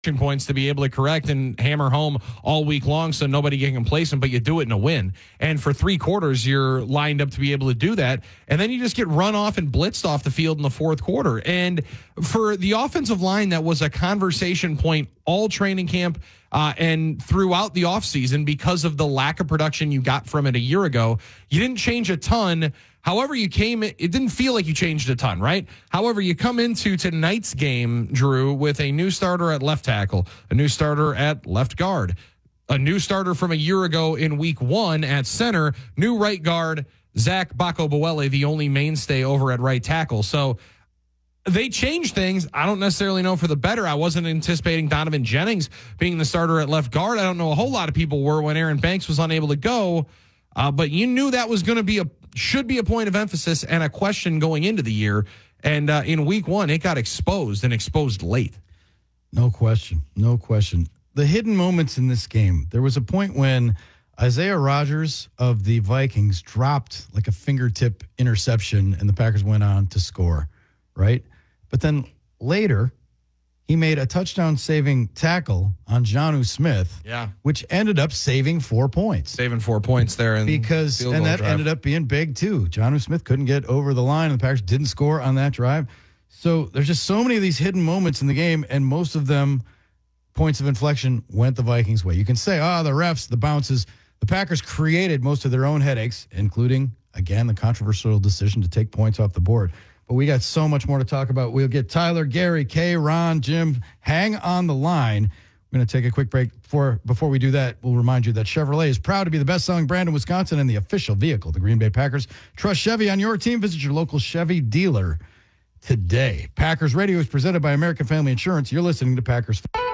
points to be able to correct and hammer home all week long so nobody get complacent, but you do it in a win. And for 3 quarters, you're lined up to be able to do that. And then you just get run off and blitzed off the field in the fourth quarter. And for the offensive line, that was a conversation point all training camp and throughout the offseason because of the lack of production you got from it a year ago. You didn't change a ton. However, it didn't feel like you changed a ton, right? However, you come into tonight's game, Drew, with a new starter at left tackle, a new starter at left guard, a new starter from a year ago in week 1 at center, new right guard, Zach Bacco-Buele, the only mainstay over at right tackle. So they changed things. I don't necessarily know for the better. I wasn't anticipating Donovan Jennings being the starter at left guard. I don't know a whole lot of people were when Aaron Banks was unable to go. But you knew that was going to should be a point of emphasis and a question going into the year. And in week 1, it got exposed and exposed late. No question. No question. The hidden moments in this game, there was a point when Isaiah Rodgers of the Vikings dropped like a fingertip interception and the Packers went on to score, right? But then later, he made a touchdown-saving tackle on Jonnu Smith, which ended up saving 4 points. Saving 4 points there. And that ended up being big, too. Jonnu Smith couldn't get over the line, and the Packers didn't score on that drive. So there's just so many of these hidden moments in the game, and most of them, points of inflection, went the Vikings' way. You can say, the refs, the bounces. The Packers created most of their own headaches, including, again, the controversial decision to take points off the board. But we got so much more to talk about. We'll get Tyler, Gary, Kay, Ron, Jim. Hang on the line. We're going to take a quick break. Before we do that, we'll remind you that Chevrolet is proud to be the best-selling brand in Wisconsin and the official vehicle of the Green Bay Packers. Trust Chevy on your team. Visit your local Chevy dealer today. Packers Radio is presented by American Family Insurance. You're listening to Packers.